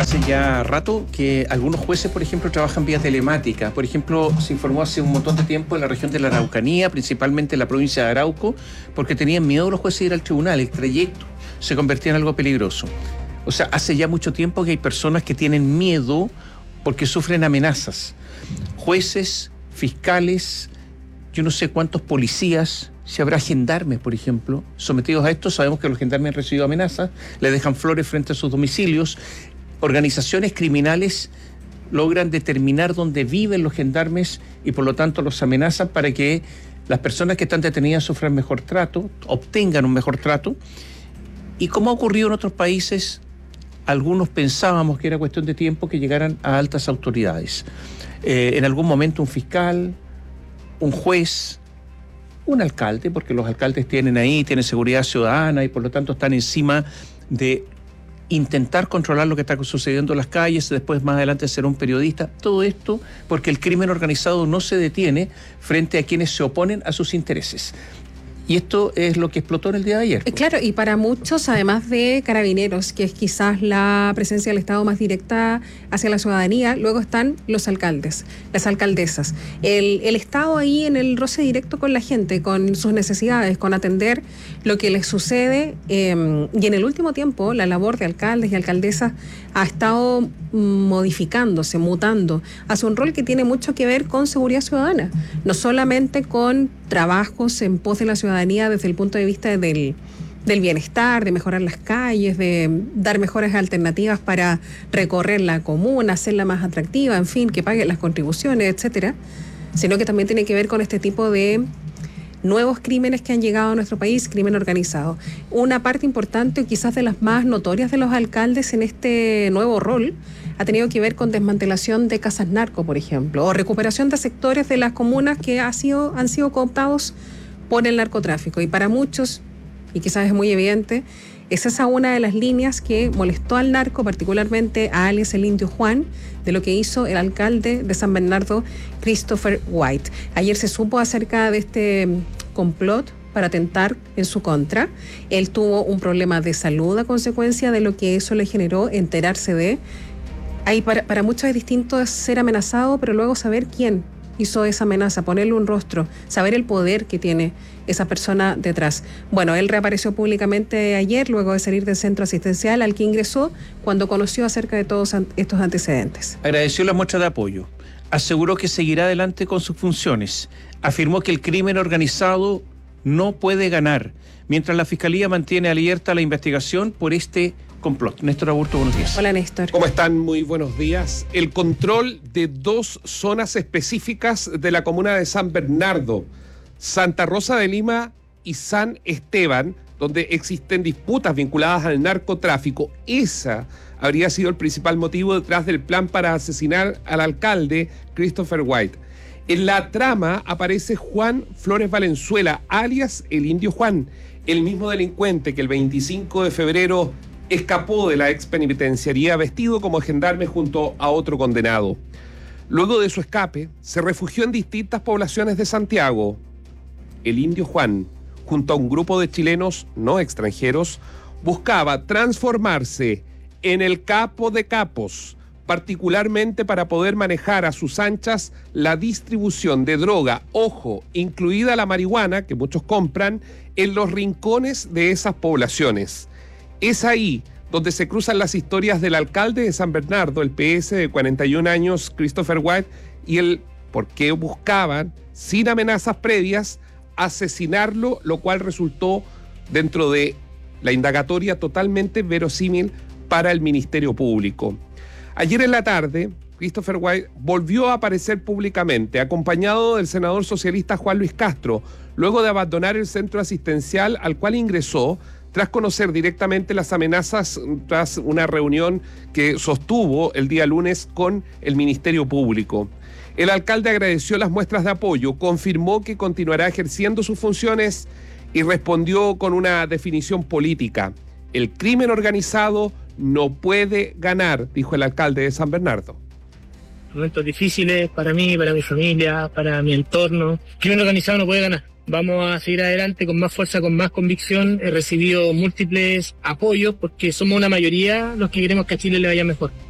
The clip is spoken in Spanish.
hace ya rato que algunos jueces, por ejemplo, trabajan vía telemática. Por ejemplo, se informó hace un montón de tiempo en la región de la Araucanía, principalmente en la provincia de Arauco, porque tenían miedo los jueces de ir al tribunal. El trayecto se convertía en algo peligroso. O sea, hace ya mucho tiempo que hay personas que tienen miedo porque sufren amenazas. Jueces, fiscales, yo no sé cuántos policías, si habrá gendarmes, por ejemplo, sometidos a esto. Sabemos que los gendarmes han recibido amenazas, le dejan flores frente a sus domicilios. Organizaciones criminales logran determinar dónde viven los gendarmes y por lo tanto los amenazan para que las personas que están detenidas sufran mejor trato, obtengan un mejor trato. Y como ha ocurrido en otros países, algunos pensábamos que era cuestión de tiempo que llegaran a altas autoridades. En algún momento un fiscal, un juez, un alcalde, porque los alcaldes tienen seguridad ciudadana y por lo tanto están encima de intentar controlar lo que está sucediendo en las calles, después más adelante ser un periodista. Todo esto porque el crimen organizado no se detiene frente a quienes se oponen a sus intereses. Y esto es lo que explotó en el día de ayer. Claro, y para muchos, además de Carabineros, que es quizás la presencia del Estado más directa hacia la ciudadanía, luego están los alcaldes, las alcaldesas. El Estado ahí en el roce directo con la gente, con sus necesidades, con atender lo que les sucede. Y en el último tiempo, la labor de alcaldes y alcaldesas ha estado modificándose, mutando, hacia un rol que tiene mucho que ver con seguridad ciudadana, no solamente con trabajos en pos de la ciudadanía desde el punto de vista del bienestar, de mejorar las calles, de dar mejores alternativas para recorrer la comuna, hacerla más atractiva, en fin, que paguen las contribuciones, etcétera, sino que también tiene que ver con este tipo de nuevos crímenes que han llegado a nuestro país, crimen organizado. Una parte importante, quizás de las más notorias de los alcaldes en este nuevo rol, ha tenido que ver con desmantelación de casas narco, por ejemplo, o recuperación de sectores de las comunas que han sido cooptados por el narcotráfico. Y para muchos, y quizás es muy evidente, es esa una de las líneas que molestó al narco, particularmente a alias el Indio Juan, de lo que hizo el alcalde de San Bernardo, Christopher White. Ayer se supo acerca de este complot para atentar en su contra. Él tuvo un problema de salud a consecuencia de lo que eso le generó enterarse de. Ahí para muchos es distinto ser amenazado, pero luego saber quién hizo esa amenaza, ponerle un rostro, saber el poder que tiene esa persona detrás. Bueno, él reapareció públicamente ayer, luego de salir del centro asistencial al que ingresó, cuando conoció acerca de todos estos antecedentes. Agradeció la muestra de apoyo, aseguró que seguirá adelante con sus funciones, afirmó que el crimen organizado no puede ganar, mientras la Fiscalía mantiene alerta la investigación por este complot. Néstor Aburto, buenos días. Hola, Néstor. ¿Cómo están? Muy buenos días. El control de 2 zonas específicas de la comuna de San Bernardo, Santa Rosa de Lima y San Esteban, donde existen disputas vinculadas al narcotráfico. Esa habría sido el principal motivo detrás del plan para asesinar al alcalde Christopher White. En la trama aparece Juan Flores Valenzuela, alias el Indio Juan, el mismo delincuente que el 25 de febrero escapó de la ex penitenciaría vestido como gendarme junto a otro condenado. Luego de su escape, se refugió en distintas poblaciones de Santiago. El Indio Juan, junto a un grupo de chilenos no extranjeros, buscaba transformarse en el capo de capos, particularmente para poder manejar a sus anchas la distribución de droga, ojo, incluida la marihuana, que muchos compran, en los rincones de esas poblaciones. Es ahí donde se cruzan las historias del alcalde de San Bernardo, el PS de 41 años, Christopher White, y el por qué buscaban, sin amenazas previas, asesinarlo, lo cual resultó dentro de la indagatoria totalmente verosímil para el Ministerio Público. Ayer en la tarde, Christopher White volvió a aparecer públicamente, acompañado del senador socialista Juan Luis Castro, luego de abandonar el centro asistencial al cual ingresó tras conocer directamente las amenazas tras una reunión que sostuvo el día lunes con el Ministerio Público. El alcalde agradeció las muestras de apoyo, confirmó que continuará ejerciendo sus funciones y respondió con una definición política. El crimen organizado no puede ganar, dijo el alcalde de San Bernardo. Momentos difíciles para mí, para mi familia, para mi entorno. El crimen organizado no puede ganar. Vamos a seguir adelante con más fuerza, con más convicción. He recibido múltiples apoyos porque somos una mayoría los que queremos que a Chile le vaya mejor.